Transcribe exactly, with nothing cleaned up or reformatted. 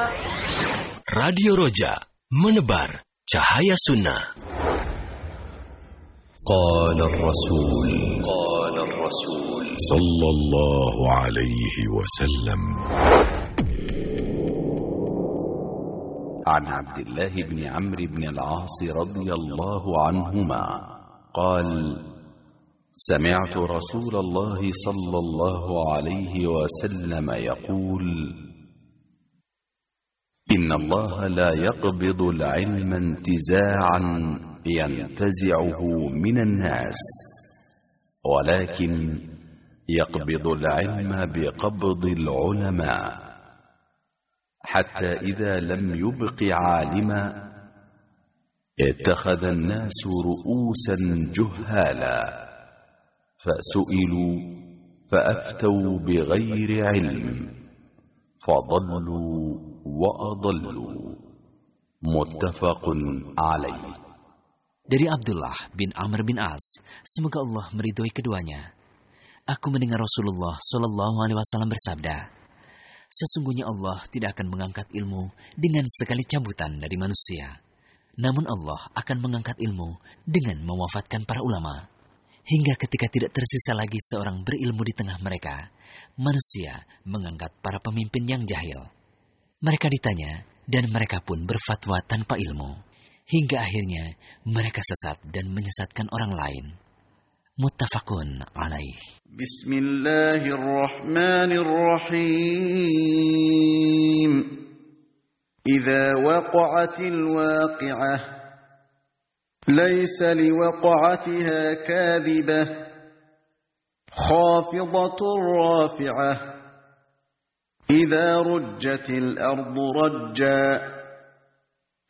Radio Roja, menebar cahaya sunnah. قال الرسول قال الرسول صلى الله عليه وسلم. عن عبد الله بن عمرو بن العاص رضي الله عنهما قال: سمعت رسول الله صلى الله عليه وسلم يقول: إن الله لا يقبض العلم انتزاعا ينتزعه من الناس، ولكن يقبض العلم بقبض العلماء، حتى إذا لم يبق عالما اتخذ الناس رؤوسا جهالا، فسئلوا فأفتوا بغير علم فضلوا وأضلوا. متفق عليه. Dari Abdullah bin Amr bin As, semoga Allah meridhoi keduanya. Aku mendengar Rasulullah Shallallahu Alaihi Wasallam bersabda, sesungguhnya Allah tidak akan mengangkat ilmu dengan sekali cabutan dari manusia. Namun Allah akan mengangkat ilmu dengan mewafatkan para ulama. Hingga ketika tidak tersisa lagi seorang berilmu di tengah mereka, manusia mengangkat para pemimpin yang jahil. Mereka ditanya, dan mereka pun berfatwa tanpa ilmu. Hingga akhirnya mereka sesat dan menyesatkan orang lain. Muttafaqun alaih. Bismillahirrahmanirrahim. Idza waqa'atil waqi'ah, laysa liwaqa'atiha kadhibah, khafidatur rafi'ah. Idza rujjatil ardu rajja,